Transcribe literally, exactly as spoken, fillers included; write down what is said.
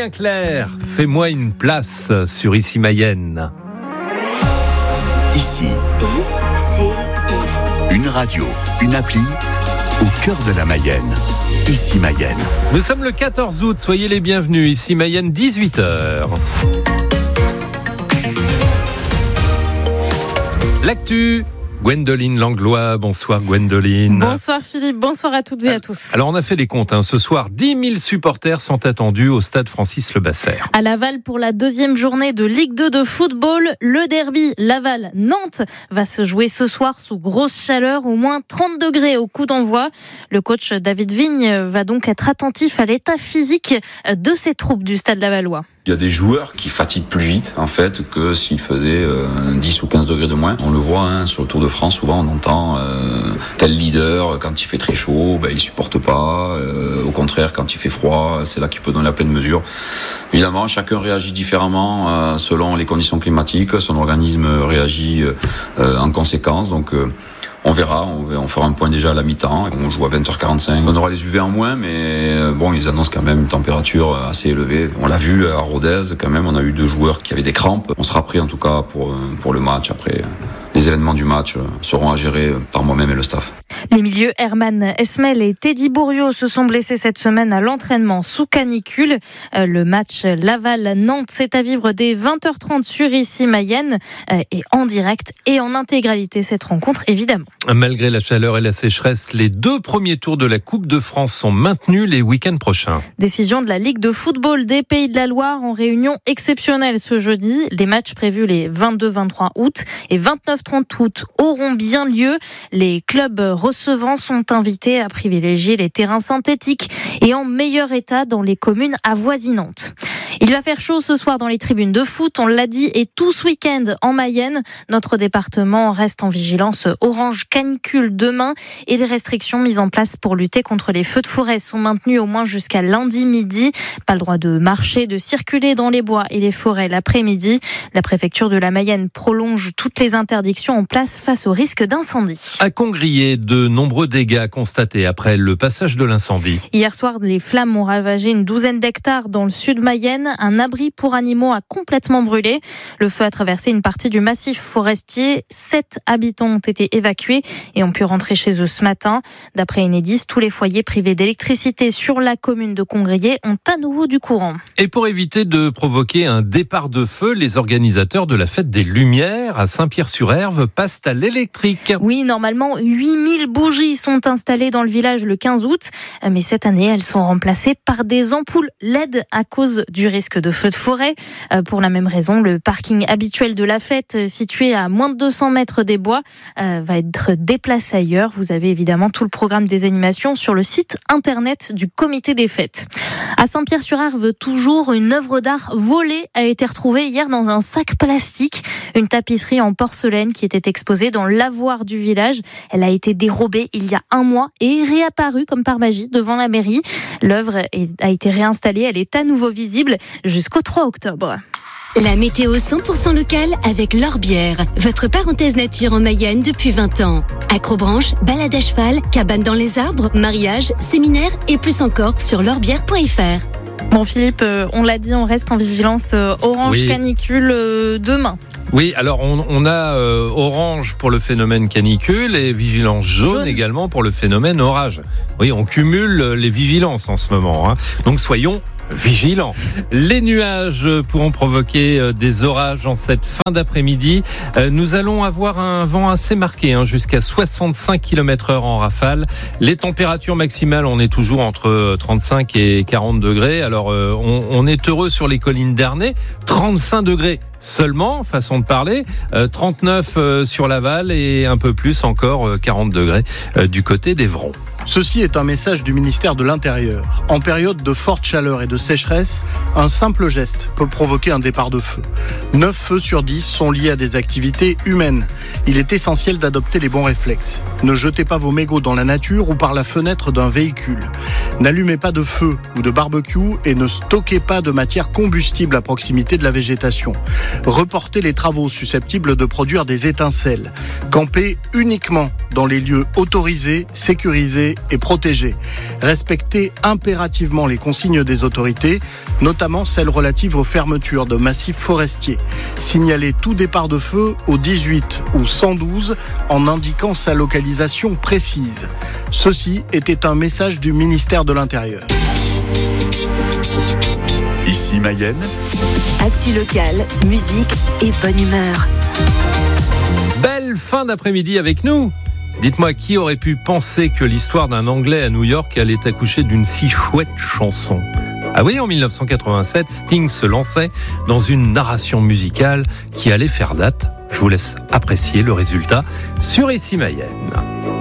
Julien Clerc, fais-moi une place sur Ici Mayenne. Ici, I, C, I. une radio, une appli au cœur de la Mayenne. Ici Mayenne. Nous sommes le quatorze août, soyez les bienvenus. Ici Mayenne, dix-huit heures. L'actu. Gwendoline Langlois, bonsoir Gwendoline. Bonsoir Philippe, bonsoir à toutes et à tous. Alors on a fait les comptes, hein. Ce soir dix mille supporters sont attendus au stade Francis Lebasser. À Laval pour la deuxième journée de Ligue deux de football, le derby Laval-Nantes va se jouer ce soir sous grosse chaleur, au moins trente degrés au coup d'envoi. Le coach David Vigne va donc être attentif à l'état physique de ses troupes du stade lavallois. Il y a des joueurs qui fatiguent plus vite en fait que s'ils faisaient euh, dix ou quinze degrés de moins. On le voit hein, sur le Tour de France, souvent on entend euh, tel leader, quand il fait très chaud, ben, il supporte pas. Euh, au contraire, quand il fait froid, c'est là qu'il peut donner la pleine mesure. Évidemment, chacun réagit différemment euh, selon les conditions climatiques. Son organisme réagit euh, en conséquence. Donc euh, on verra, on fera un point déjà à la mi-temps. On joue à vingt heures quarante-cinq. On aura les U V en moins, mais bon, ils annoncent quand même une température assez élevée. On l'a vu à Rodez, quand même, on a eu deux joueurs qui avaient des crampes. On sera prêt en tout cas pour, pour le match. Après, les événements du match seront à gérer par moi-même et le staff. Les milieux Herman Esmel et Teddy Bourriot se sont blessés cette semaine à l'entraînement sous canicule. Le match Laval-Nantes, c'est à vivre dès vingt heures trente sur Ici Mayenne et en direct et en intégralité cette rencontre évidemment. Malgré la chaleur et la sécheresse, les deux premiers tours de la Coupe de France sont maintenus les week-ends prochains. Décision de la Ligue de football des Pays de la Loire en réunion exceptionnelle ce jeudi. Les matchs prévus les vingt-deux vingt-trois août et vingt-neuf trente août auront bien lieu. Les clubs recevants sont invités à privilégier les terrains synthétiques et en meilleur état dans les communes avoisinantes. Il va faire chaud ce soir dans les tribunes de foot, on l'a dit, et tout ce week-end en Mayenne. Notre département reste en vigilance orange canicule demain et les restrictions mises en place pour lutter contre les feux de forêt sont maintenues au moins jusqu'à lundi midi. Pas le droit de marcher, de circuler dans les bois et les forêts l'après-midi. La préfecture de la Mayenne prolonge toutes les interdictions en place face au risque d'incendie. À Congrier, de nombreux dégâts constatés après le passage de l'incendie. Hier soir, les flammes ont ravagé une douzaine d'hectares dans le sud Mayenne. Un abri pour animaux a complètement brûlé. Le feu a traversé une partie du massif forestier. Sept habitants ont été évacués et ont pu rentrer chez eux ce matin. D'après Enedis, tous les foyers privés d'électricité sur la commune de Congrier ont à nouveau du courant. Et pour éviter de provoquer un départ de feu, les organisateurs de la fête des Lumières à Saint-Pierre-sur-Herve passent à l'électrique. Oui, normalement, huit mille bougies sont installées dans le village le quinze août. Mais cette année, elles sont remplacées par des ampoules L E D à cause du risque de feu de forêt. Pour la même raison, le parking habituel de la fête, situé à moins de deux cents mètres des bois, va être déplacé ailleurs. Vous avez évidemment tout le programme des animations sur le site internet du comité des fêtes. À Saint-Pierre-sur-Herve, toujours une œuvre d'art volée a été retrouvée hier dans un sac plastique. Une tapisserie en porcelaine qui était exposée dans l'avoir du village. Elle a été dérobée il y a un mois et réapparue comme par magie devant la mairie. L'œuvre a été réinstallée, elle est à nouveau visible jusqu'au trois octobre. La météo cent pour cent locale avec L'Orbière, votre parenthèse nature en Mayenne depuis vingt ans. Acrobranche, balade à cheval, cabane dans les arbres, mariage, séminaire et plus encore sur l'orbière point f r. Bon Philippe, on l'a dit, on reste en vigilance orange oui. canicule demain. Oui, alors on, on a euh, orange pour le phénomène canicule et vigilance jaune, jaune également pour le phénomène orage. Oui, on cumule les vigilances en ce moment, hein. Donc soyons vigilants. Les nuages pourront provoquer des orages en cette fin d'après-midi. Nous allons avoir un vent assez marqué, hein, jusqu'à soixante-cinq kilomètres heure en rafale. Les températures maximales, on est toujours entre trente-cinq et quarante degrés. Alors, on, on est heureux sur les collines d'Ernée, trente-cinq degrés seulement, façon de parler, euh, trente-neuf euh, sur Laval et un peu plus encore, euh, quarante degrés euh, du côté d'Évron. Ceci est un message du ministère de l'Intérieur. En période de forte chaleur et de sécheresse, un simple geste peut provoquer un départ de feu. neuf feux sur dix sont liés à des activités humaines. Il est essentiel d'adopter les bons réflexes. Ne jetez pas vos mégots dans la nature ou par la fenêtre d'un véhicule. N'allumez pas de feu ou de barbecue et ne stockez pas de matière combustible à proximité de la végétation. Reportez les travaux susceptibles de produire des étincelles. Campez uniquement dans les lieux autorisés, sécurisés et protéger. Respecter impérativement les consignes des autorités, notamment celles relatives aux fermetures de massifs forestiers. Signaler tout départ de feu au dix-huit ou cent douze en indiquant sa localisation précise. Ceci était un message du ministère de l'Intérieur. Ici Mayenne. Actu locale, musique et bonne humeur. Belle fin d'après-midi avec nous. Dites-moi, qui aurait pu penser que l'histoire d'un Anglais à New York allait accoucher d'une si chouette chanson ? Ah oui, en dix-neuf cent quatre-vingt-sept, Sting se lançait dans une narration musicale qui allait faire date. Je vous laisse apprécier le résultat sur Ici Mayenne.